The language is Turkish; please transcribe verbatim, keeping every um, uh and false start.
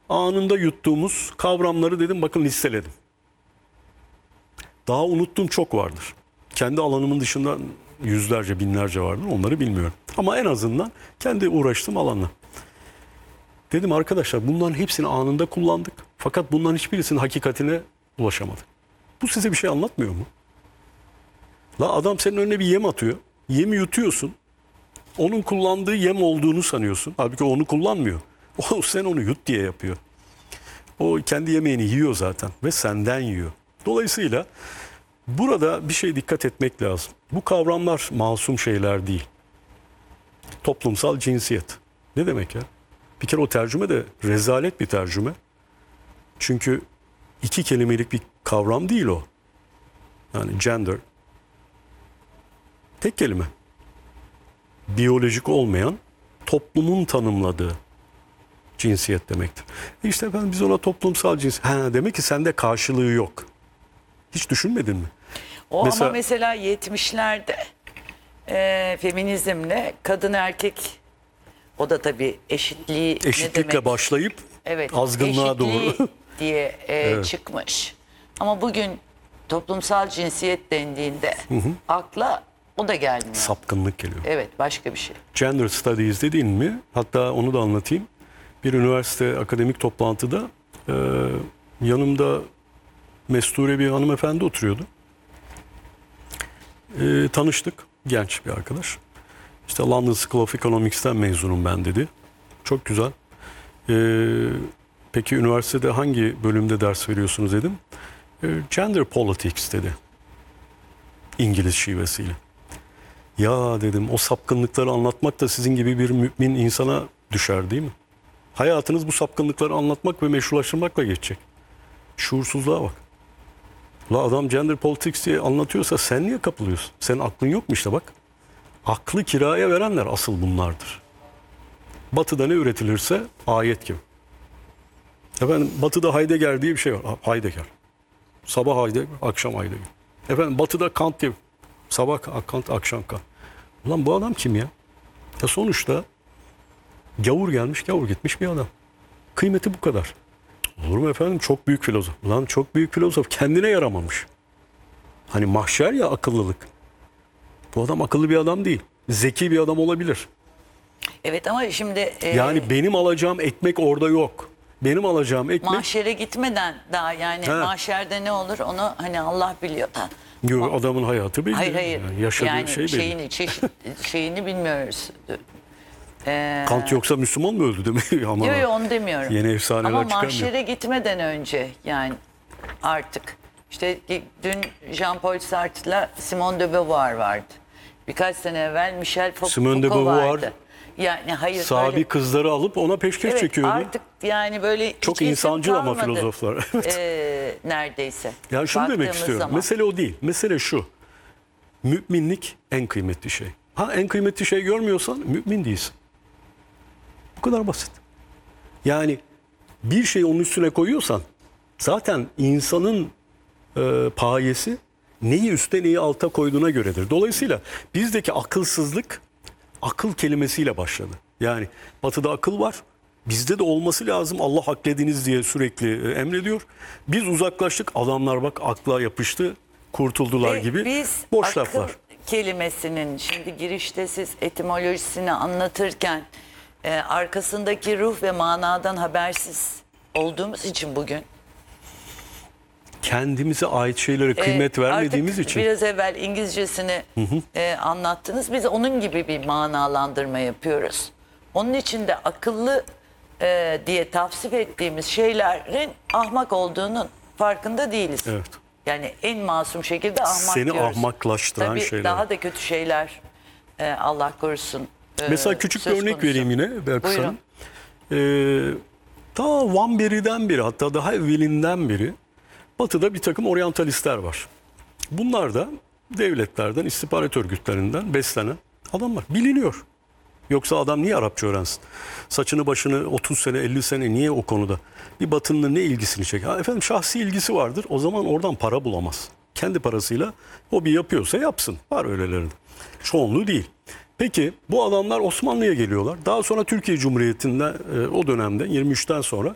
anında yuttuğumuz kavramları dedim bakın listeledim. Daha unuttuğum çok vardır. Kendi alanımın dışında yüzlerce, binlerce vardır. Onları bilmiyorum. Ama en azından kendi uğraştığım alanla. Dedim arkadaşlar bunların hepsini anında kullandık. Fakat bunların hiçbirisinin hakikatine ulaşamadık. Bu size bir şey anlatmıyor mu? La adam senin önüne bir yem atıyor. Yemi yutuyorsun. Onun kullandığı yem olduğunu sanıyorsun. Halbuki onu kullanmıyor. O sen onu yut diye yapıyor. O kendi yemeğini yiyor zaten ve senden yiyor. Dolayısıyla burada bir şey dikkat etmek lazım. Bu kavramlar masum şeyler değil. Toplumsal cinsiyet. Ne demek ya? Bir kere o tercüme de rezalet bir tercüme. Çünkü iki kelimelik bir kavram değil o. Yani gender. Tek kelime. Biyolojik olmayan, toplumun tanımladığı cinsiyet demektir. E işte efendim biz ona toplumsal cinsiyet. Ha, demek ki sende karşılığı yok. Hiç düşünmedin mi? O Mesela- ama mesela yetmişlerde e, feminizmle kadın erkek, o da tabii eşitliği ne Eşitlikle demek? başlayıp Evet, azgınlığa eşitliği doğru. diye e, çıkmış. Ama bugün toplumsal cinsiyet dendiğinde akla o da gelmiyor. Sapkınlık geliyor. Evet, başka bir şey. Gender Studies dediğin mi? Hatta onu da anlatayım. Bir üniversite akademik toplantıda e, yanımda mesture bir hanımefendi oturuyordu. E, tanıştık. Genç bir arkadaş. İşte London School of Economics'ten mezunum ben dedi. Çok güzel. E, peki üniversitede hangi bölümde ders veriyorsunuz dedim. E, Gender Politics dedi. İngiliz şivesiyle. Ya dedim o sapkınlıkları anlatmak da sizin gibi bir mümin insana düşer değil mi? Hayatınız bu sapkınlıkları anlatmak ve meşrulaştırmakla geçecek. Şuursuzluğa bak. La adam gender politics diye anlatıyorsa sen niye kapılıyorsun? Senin aklın yok mu işte bak. Aklı kiraya verenler asıl bunlardır. Batı'da ne üretilirse ayet gibi. Efendim Batı'da Heidegger diye bir şey var. Ha, Heidegger. Sabah Heidegger, akşam Heidegger. Efendim Batı'da Kant diye. Sabah Kant, akşam Kant. Ulan bu adam kim ya? Ya sonuçta gavur gelmiş, gavur gitmiş bir adam. Kıymeti bu kadar. Olur mu efendim? Çok büyük filozof. Lan çok büyük filozof. Kendine yaramamış. Hani mahşer ya akıllılık. Bu adam akıllı bir adam değil. Zeki bir adam olabilir. Evet ama şimdi e, Yani benim alacağım ekmek orada yok. Benim alacağım ekmek... mahşere gitmeden daha yani He. mahşerde ne olur onu hani Allah biliyor da. Yo, adamın hayatı belli. Hayır hayır. Yani yaşadığı yani şey belli. şeyini, çeşit, şeyini bilmiyoruz. Ee, Kant yoksa Müslüman mı öldü demek? Ama Yok yok onu demiyorum. yeni efsaneler Ama çıkarmıyor. mahşere gitmeden önce yani artık işte dün Jean-Paul Sartre'la Simone de Beauvoir vardı. Birkaç sene evvel Michel Foucault Simone de Beauvoir vardı. Yani hayır Sabi böyle, kızları alıp ona peşkeş evet, çekiyordu. artık yani böyle Çok hiç isim insancıl ama kalmadı, filozoflar. ee, neredeyse. Yani şunu demek Baktığımız istiyorum. zaman. Mesele o değil. Mesele şu. Müminlik en kıymetli şey. Ha en kıymetli şey görmüyorsan mümin değilsin. Bu kadar basit. Yani bir şeyi onun üstüne koyuyorsan zaten insanın e, payesi neyi üste neyi alta koyduğuna göredir. Dolayısıyla bizdeki akılsızlık akıl kelimesiyle başladı. Yani batıda akıl var. Bizde de olması lazım. Allah haklediniz diye sürekli e, emrediyor. Biz uzaklaştık. Adamlar bak akla yapıştı. Kurtuldular Ve gibi. biz Boş akıl laflar. kelimesinin şimdi girişte siz etimolojisini anlatırken e, arkasındaki ruh ve manadan habersiz olduğumuz için bugün Kendimize ait şeylere kıymet e, vermediğimiz artık için. biraz evvel İngilizcesini e, anlattınız. Biz onun gibi bir manalandırma yapıyoruz. Onun için de akıllı e, diye tavsif ettiğimiz şeylerin ahmak olduğunun farkında değiliz. Evet. Yani en masum şekilde ahmak Seni diyoruz. ahmaklaştıran Tabii şeyler. daha da kötü şeyler e, Allah korusun. e, Mesela küçük bir söz örnek konusu. vereyim yine Belkıs Hanım. Buyurun. Ee, ta Van Beri'den beri hatta daha evvelinden beri Batı'da bir takım oryantalistler var. Bunlar da devletlerden, istihbarat örgütlerinden beslenen adamlar. Biliniyor. Yoksa adam niye Arapça öğrensin? Saçını başını otuz sene elli sene niye o konuda? Bir Batı'nın ne ilgisini çeker? Ha, efendim şahsi ilgisi vardır. O zaman oradan para bulamaz. Kendi parasıyla hobi yapıyorsa yapsın. Var öylelerinde. Çoğunluğu değil. Peki bu adamlar Osmanlı'ya geliyorlar. Daha sonra Türkiye Cumhuriyeti'nde e, o dönemde yirmi üçten sonra